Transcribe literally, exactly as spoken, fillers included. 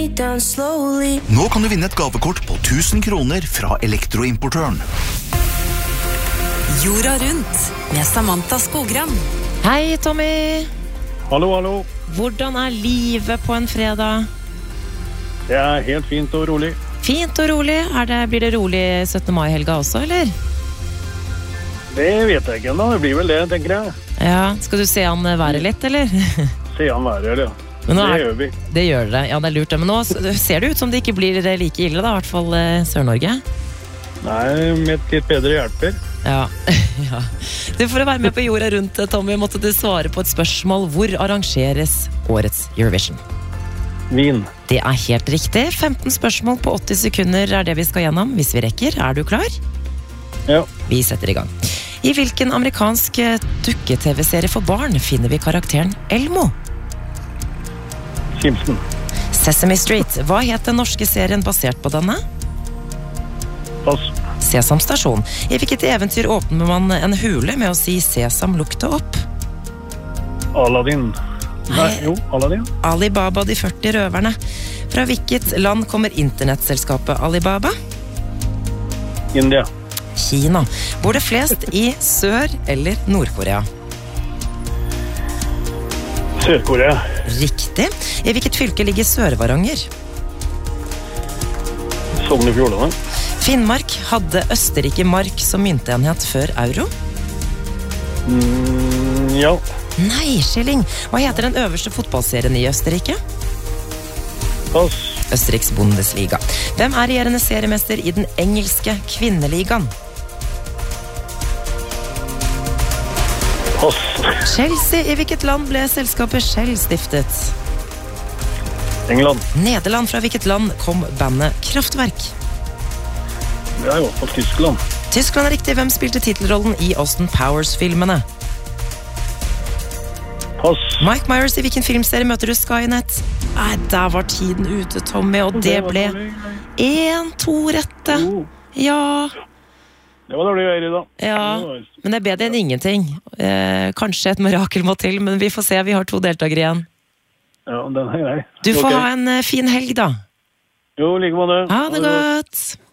Nå kan du vinne et gavekort på tusen kroner fra elektroimportøren. Jorda rundt med Samantha Skogran. Hei, Tommy. Hallo, hallo. Hvordan er livet på en fredag? Det er helt fint og rolig. Fint og rolig. Er det, blir det rolig syttende mai-helga også, eller? Det vet jeg ikke ennå. Det blir vel det, tenker jeg. Ja, skal du se han være litt, eller? Se han være, eller ja. Men nå det er, gjør vi. Det gjør det, ja, det er lurt det. Men nå ser det ut som det ikke blir like ille da, i hvert fall eh, Sør-Norge. Nei, med litt bedre hjelper. Ja, ja. Du, for å være med på jorda rundt, Tommy, måtte du svare på et spørsmål. Hvor arrangeres årets Eurovision? Wien. Det er helt riktig. femten spørsmål på åtti sekunder er det vi skal gjennom, hvis vi rekker. Er du klar? Ja. Vi setter i gang. I hvilken amerikansk dukke-tv-serie for barn finner vi karakteren Elmo? Simpson. Sesame Street. Hva het den norske serien basert på denne? Pass. Sesam stasjon. I hvilket eventyr åpner man en hule med å si Sesam lukte opp? Aladdin. Nei, jo, Aladdin. Alibaba de førti røverne. Fra hvilket land kommer internettselskapet Alibaba? India. Kina. Bor det flest i Sør- eller Nord-Korea? Sør-Korea. Riktig. I hvilket fylke ligger Sør-Varanger? Sogn i Fjordane. Finnmark hadde Østerrike mark som myntenhet før euro? Mm, ja. Nei, skilling. Hva heter den øverste fotballserien i Østerrike? Pass. Østerriks Bundesliga. Hvem er regjerende seriemester i den engelske kvinneligaen? Pass. Chelsea. I hvilket land ble selskapet Shell stiftet? England. Nederland. Fra hvilket land kom bandet Kraftwerk? Det er jo på Tyskland. Tyskland er riktig. Hvem spilte titelrollen i Austin Powers-filmene? Pass. Mike Myers. I hvilken filmserie møter du Skynet? Nei, der var tiden ute, Tommy, og det ble en, to rette. Ja. Det var dårlig veier i dag. Ja, men det er bedre enn ingenting. Eh, kanskje et mirakel må til, men vi får se. Vi har to deltakere igjen. Ja, den er grei. Du får Ok. ha en eh, fin helg, da. Jo, like måte. Ha det godt.